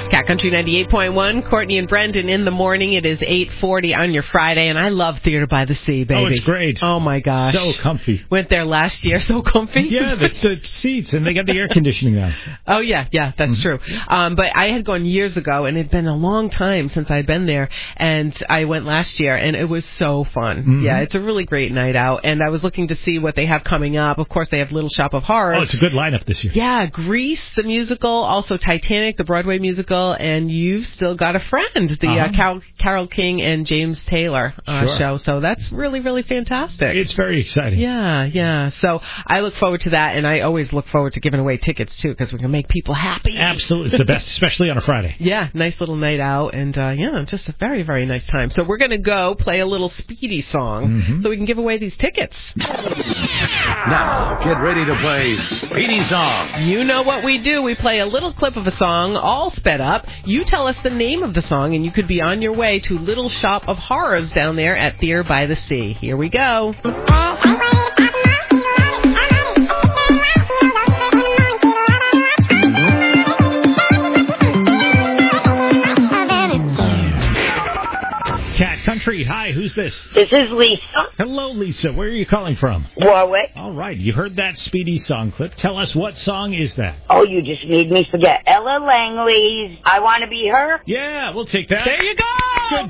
Cat Country 98.1, Courtney and Brendan in the morning. It is 8:40 on your Friday, and I love Theater by the Sea, baby. Oh, it's great. Oh, my gosh. So comfy. Went there last year. So comfy. Yeah, that's the seats, and they got the air conditioning now. Oh, yeah, that's true. But I had gone years ago, and it had been a long time since I had been there, and I went last year, and it was so fun. Mm-hmm. Yeah, it's a really great night out, and I was looking to see what they have coming up. Of course, they have Little Shop of Horrors. Oh, it's a good lineup this year. Yeah, Grease, the musical, also Titanic, the Broadway musical, and You've Still Got a Friend, the Carole King and James Taylor show. So that's really, really fantastic. It's very exciting. Yeah. So I look forward to that, and I always look forward to giving away tickets, too, because we can make people happy. Absolutely. It's the best, especially on a Friday. Yeah, nice little night out, and just a very, very nice time. So we're going to go play a little Speedy song so we can give away these tickets. Now, get ready to play Speedy Song. You know what we do. We play a little clip of a song, all sped up. You tell us the name of the song, and you could be on your way to Little Shop of Horrors down there at Theater by the Sea. Here we go. Cat Country, hi, who's this? This is Lisa. Hello, Lisa. Where are you calling from? Warwick. All right, you heard that Speedy song clip. Tell us, what song is that? Oh, you just made me forget. Ella Langley's I Want to Be Her. Yeah, we'll take that. There you go. Good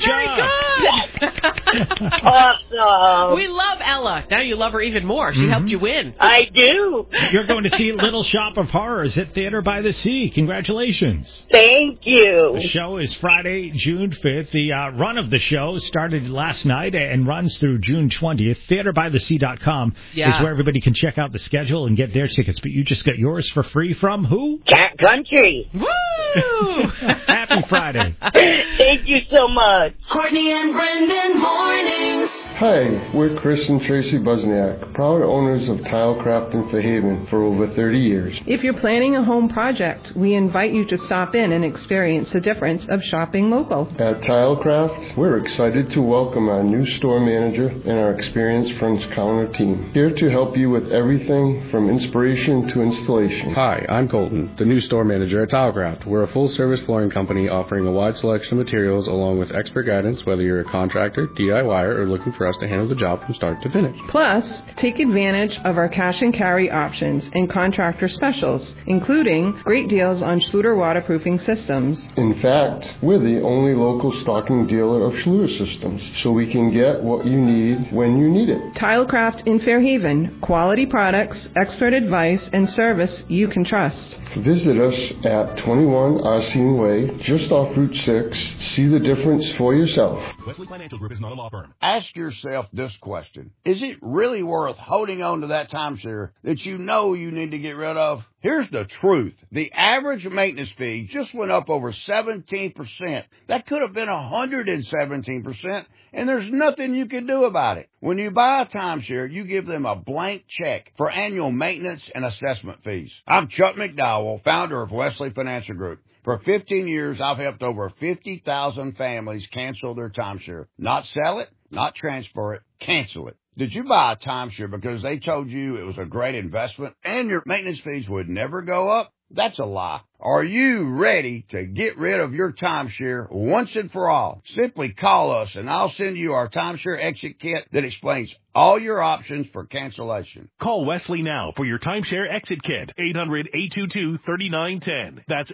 job. Awesome. We love Ella. Now you love her even more. She helped you win. I do. You're going to see Little Shop of Horrors at Theater by the Sea. Congratulations. Thank you. The show is Friday, June 5th. The run of the show started last night and runs through June 20th. TheaterByTheSea.com is where everybody can check out the schedule and get their tickets. But you just got yours for free from who? Cat Country. Woo! Happy Friday. Thank you so much. Courtney and Brendan mornings. Hi, we're Chris and Tracy Busniak, proud owners of Tilecraft in Fairhaven for over 30 years. If you're planning a home project, we invite you to stop in and experience the difference of shopping local. At Tilecraft, we're excited to welcome our new store manager and our experienced front counter team, here to help you with everything from inspiration to installation. Hi, I'm Colton, the new store manager at Tilecraft. We're a full-service flooring company offering a wide selection of materials along with expert guidance, whether you're a contractor, DIYer, or looking for us to handle the job from start to finish. Plus, take advantage of our cash and carry options and contractor specials, including great deals on Schluter waterproofing systems. In fact, we're the only local stocking dealer of Schluter systems, so we can get what you need when you need it. Tilecraft in Fairhaven. Quality products, expert advice, and service you can trust. Visit us at 21 Arsene Way, just off Route 6. See the difference for yourself. Wesley Financial Group is not a law firm. Ask yourself this question. Is it really worth holding on to that timeshare that you know you need to get rid of? Here's the truth. The average maintenance fee just went up over 17%. That could have been 117%, and there's nothing you can do about it. When you buy a timeshare, you give them a blank check for annual maintenance and assessment fees. I'm Chuck McDowell, founder of Wesley Financial Group. For 15 years, I've helped over 50,000 families cancel their timeshare. Not sell it, not transfer it, cancel it. Did you buy a timeshare because they told you it was a great investment and your maintenance fees would never go up? That's a lie. Are you ready to get rid of your timeshare once and for all? Simply call us and I'll send you our timeshare exit kit that explains all your options for cancellation. Call Wesley now for your timeshare exit kit. 800-822-3910. That's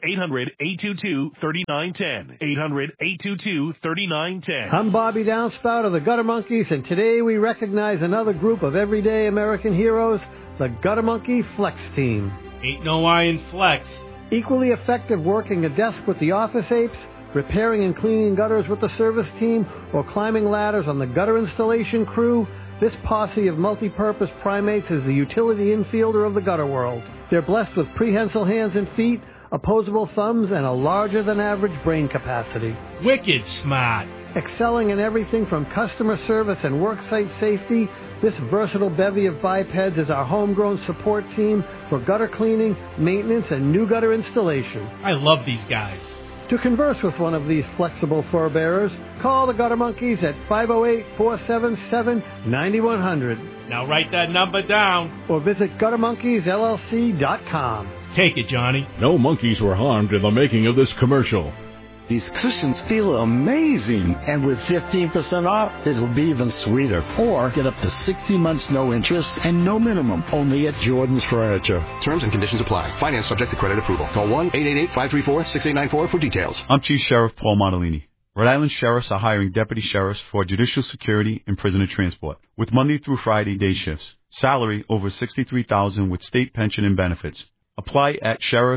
800-822-3910. 800-822-3910. I'm Bobby Downspout of the Gutter Monkeys, and today we recognize another group of everyday American heroes, the Gutter Monkey Flex Team. Ain't no I in Flex. Equally effective working a desk with the Office Apes, repairing and cleaning gutters with the service team, or climbing ladders on the gutter installation crew, this posse of multi-purpose primates is the utility infielder of the gutter world. They're blessed with prehensile hands and feet, opposable thumbs, and a larger-than-average brain capacity. Wicked smart. Excelling in everything from customer service and worksite safety, this versatile bevy of bipeds is our homegrown support team for gutter cleaning, maintenance, and new gutter installation. I love these guys. To converse with one of these flexible fur-bearers, call the Gutter Monkeys at 508-477-9100. Now write that number down. Or visit GutterMonkeysLLC.com. Take it, Johnny. No monkeys were harmed in the making of this commercial. These cushions feel amazing, and with 15% off, it'll be even sweeter. Or get up to 60 months no interest and no minimum, only at Jordan's Furniture. Terms and conditions apply. Finance subject to credit approval. Call 1-888-534-6894 for details. I'm Chief Sheriff Paul Montalini. Rhode Island sheriffs are hiring deputy sheriffs for judicial security and prisoner transport, with Monday through Friday day shifts. Salary over $63,000 with state pension and benefits. Apply at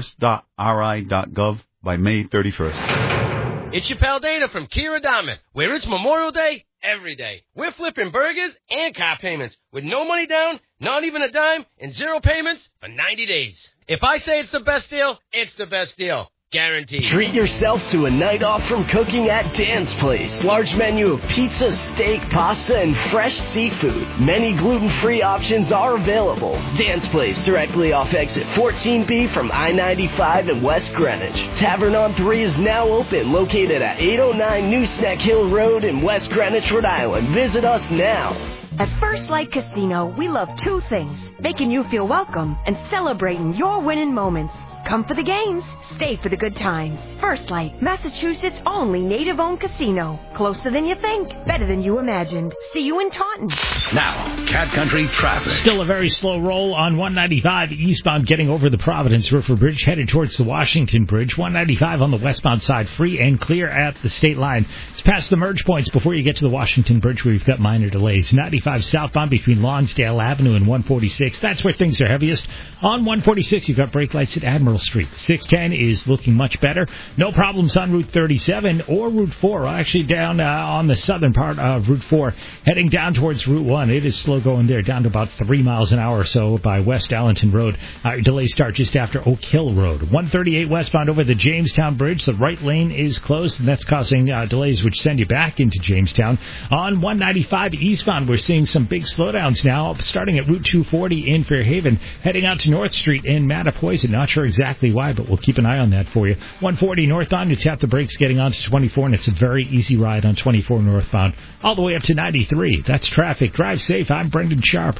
sheriffs.ri.gov by May 31st. It's your pal Dana from Kia Diamond, where it's Memorial Day every day. We're flipping burgers and car payments with no money down, not even a dime, and 0 payments for 90 days. If I say it's the best deal, it's the best deal. Guaranteed. Treat yourself to a night off from cooking at Dan's Place. Large menu of pizza, steak, pasta, and fresh seafood. Many gluten-free options are available. Dan's Place, directly off exit 14B from I-95 in West Greenwich. Tavern on 3 is now open, located at 809 New Snack Hill Road in West Greenwich, Rhode Island. Visit us now. At First Light Casino, we love 2 things, making you feel welcome and celebrating your winning moments. Come for the games, stay for the good times. First Light, Massachusetts' only native-owned casino. Closer than you think, better than you imagined. See you in Taunton. Now, Cat Country traffic. Still a very slow roll on 195 eastbound getting over the Providence River Bridge, headed towards the Washington Bridge. 195 on the westbound side, free and clear at the state line. It's past the merge points before you get to the Washington Bridge where you've got minor delays. 95 southbound between Lonsdale Avenue and 146. That's where things are heaviest. On 146, you've got brake lights at Admiral Street. 610 is looking much better. No problems on Route 37 or Route 4. Actually, down on the southern part of Route 4, heading down towards Route 1. It is slow going there, down to about 3 miles an hour or so by West Allenton Road. Delays start just after Oak Hill Road. 138 westbound over the Jamestown Bridge. The right lane is closed, and that's causing delays which send you back into Jamestown. On 195 eastbound, we're seeing some big slowdowns now, starting at Route 240 in Fairhaven, heading out to North Street in Mattapoisett. Not sure exactly why, but we'll keep an eye on that for you. 140 northbound, you tap the brakes getting on to 24, and it's a very easy ride on 24 northbound, all the way up to 93. That's traffic. Drive safe. I'm Brendan Sharp.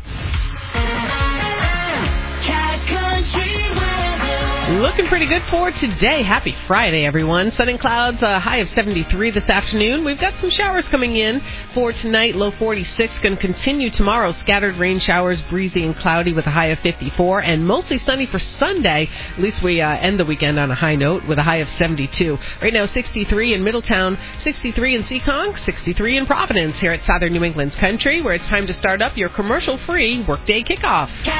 Looking pretty good for today. Happy Friday, everyone. Sun and clouds, a high of 73 this afternoon. We've got some showers coming in for tonight, low 46. Going to continue tomorrow. Scattered rain showers, breezy and cloudy with a high of 54. And mostly sunny for Sunday. At least we end the weekend on a high note with a high of 72. Right now, 63 in Middletown, 63 in Seekonk, 63 in Providence here at Southern New England's Country, where it's time to start up your commercial-free workday kickoff.